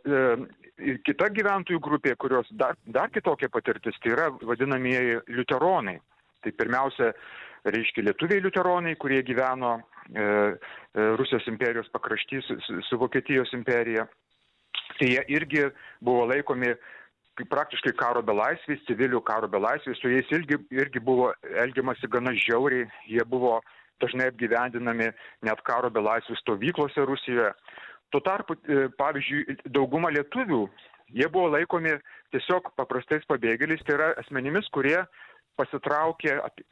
kita gyventojų grupė, kurios dar kitokia patirtis, tai yra vadinamieji liuteronai. Tai pirmiausia, reiškia lietuviai liuteronai, kurie gyveno Rusijos imperijos pakraštys su Vokietijos imperija. Tai jie irgi buvo laikomi kaip praktiškai karo belaisviais, civilių karo belaisviais, su jais irgi buvo elgiamasi gana žiauriai, jie buvo dažnai apgyvendinami net karo belaisvių stovyklose Rusijoje. Tuo tarpu, pavyzdžiui, dauguma lietuvių, jie buvo laikomi tiesiog paprastais pabėgėliais, tai yra asmenimis, kurie pasitraukė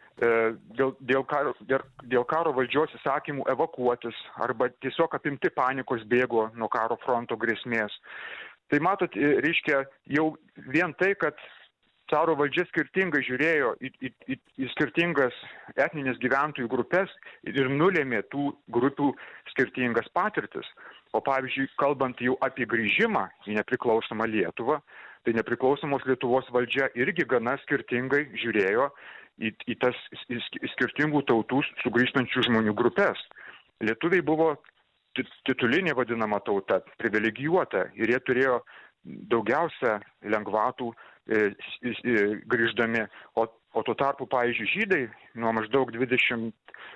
dėl karo valdžios įsakymų evakuotis arba tiesiog apimti panikos bėgo nuo karo fronto grėsmės. Tai matot, reiškia jau vien tai, kad caro valdžia skirtingai žiūrėjo į skirtingas etninės gyventojų grupės ir nulėmė tų grupių skirtingas patirtis. O pavyzdžiui, kalbant jau apie grįžimą į nepriklausomą Lietuvą, tai nepriklausomos Lietuvos valdžia irgi gana skirtingai žiūrėjo į tas skirtingų tautų sugrįžtančių žmonių grupės. Lietuviai buvo titulinė vadinama tauta, privilegijuota, ir jie turėjo daugiausia lengvatų grįždami, o tuo tarpu, pavyzdžiui, žydai nuo maždaug 21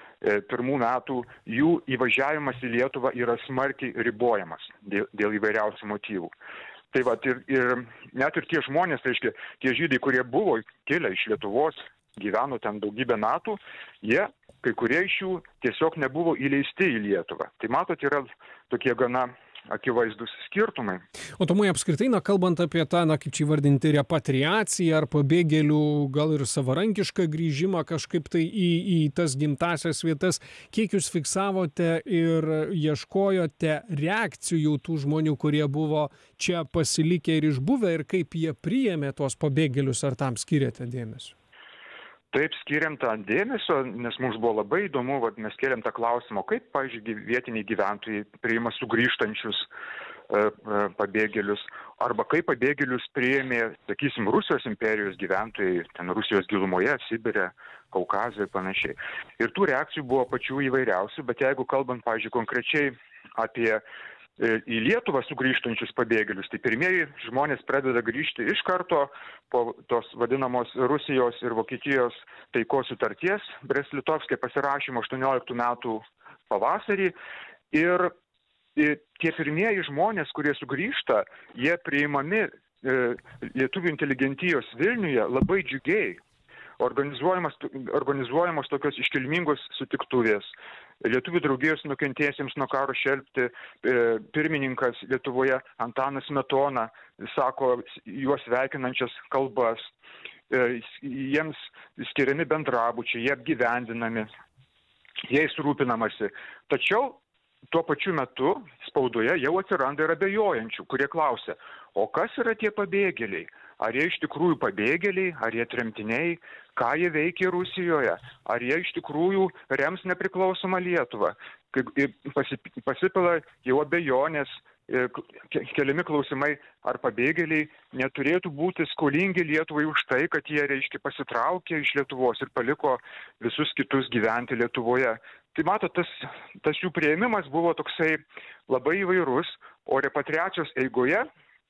metų jų įvažiavimas į Lietuvą yra smarkiai ribojamas dėl įvairiausių motyvų. Tai va, ir net ir tie žmonės, reiškia, tie žydai, kurie buvo kilę iš Lietuvos, gyveno ten daugybę metų, jie, kai kurie iš jų tiesiog nebuvo įleisti į Lietuvą. Tai matot, yra tokie gana akivaizdus skirtumai. O Tomai, apskritai, kalbant apie tą, kaip čia įvardinti, repatriaciją ar pabėgėlių gal ir savarankišką grįžimą kažkaip tai į tas gimtasias vietas, kiek jūs fiksavote ir ieškojote reakcijų tų žmonių, kurie buvo čia pasilikę ir išbuvę, ir kaip jie priėmė tuos pabėgėlius, ar tam skiriate dėmesio? Taip, skiriam tą dėmesio, nes mums buvo labai įdomu, mes kėlėm tą klausimą, kaip, pavyzdžiui, vietiniai gyventojai priima sugrįžtančius pabėgėlius, arba kaip pabėgėlius priėmė, sakysim, Rusijos imperijos gyventojai, ten Rusijos gilumoje, Sibire, Kaukaze ir panašiai. Ir tų reakcijų buvo pačių įvairiausių, bet jeigu kalbant, pavyzdžiui, konkrečiai apie į Lietuvą sugrįžtančius pabėgėlius, tai pirmieji žmonės pradeda grįžti iš karto po tos vadinamos Rusijos ir Vokietijos taikos sutarties Brest-Litovske pasirašymo 18 metų pavasarį. Ir tie pirmieji žmonės, kurie sugrįžta, jie priimami lietuvių inteligentijos Vilniuje labai džiugiai. Organizuojamos tokios iškilmingos sutiktuvės. Lietuvių draugijos nukentėjusiems nuo karo šelpti pirmininkas Lietuvoje Antanas Smetona sako juos sveikinančias kalbas. Jiems skiriami bendrabučiai, jie apgyvendinami, jais rūpinamasi. Tačiau tuo pačiu metu spaudoje jau atsiranda ir abejojančių, kurie klausia, o kas yra tie pabėgėliai? Ar jie iš tikrųjų pabėgėliai, ar jie tremtiniai, ką jie veikia Rusijoje, ar jie iš tikrųjų rems nepriklausomą Lietuvą. Pasipila jau abejonės, keliami klausimai, ar pabėgėliai neturėtų būti skolingi Lietuvai už tai, kad jie, reiškia, pasitraukė iš Lietuvos ir paliko visus kitus gyventi Lietuvoje. Tai matot, tas jų priėmimas buvo toksai labai įvairus, o repatriacijos eigoje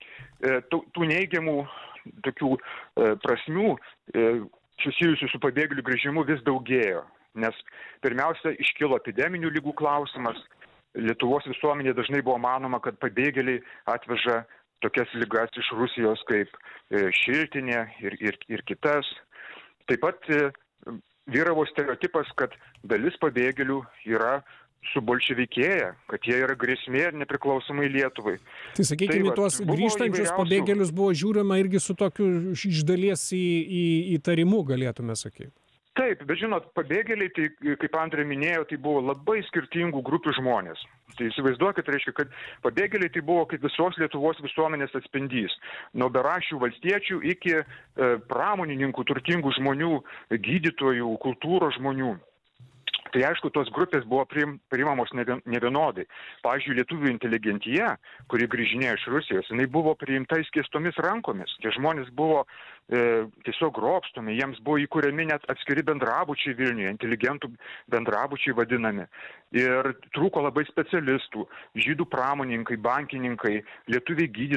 tų neigiamų tokių prasmių susijusių su pabėgėlių grįžimu vis daugėjo, nes pirmiausia iškilo epideminių ligų klausimas. Lietuvos visuomenė dažnai buvo manoma, kad pabėgėliai atveža tokias ligas iš Rusijos kaip šiltinė ir kitas. Taip pat vyravo stereotipas, kad dalis pabėgėlių yra subolševikėję, kad jie yra grėsmė nepriklausomai Lietuvai. Tai sakykime, tuos grįžtančius pabėgėlius buvo žiūrima irgi su tokiu iš dalies įtarimu, galėtume sakyti. Taip, bet žinot, pabėgėliai, tai, kaip Andrė minėjo, tai buvo labai skirtingų grupių žmonės. Tai įsivaizduokit, reiškia, kad pabėgėliai tai buvo kaip visos Lietuvos visuomenės atspindys. Nuo beraščių valstiečių iki pramonininkų, turtingų žmonių, gydytojų, kultūros žmonių. Tai aišku, tos grupės buvo priimamos nevienodai. Pavyzdžiui, lietuvių inteligentija, kuri grįžinėjo iš Rusijos, jinai buvo priimta įskėstomis rankomis. Tie žmonės buvo tiesiog grobstomi, jiems buvo įkuriami net atskiri bendrabučiai Vilniuje, inteligentų bendrabučiai vadinami. Ir trūko labai specialistų, žydų pramoninkai, bankininkai, lietuviai gydytojai.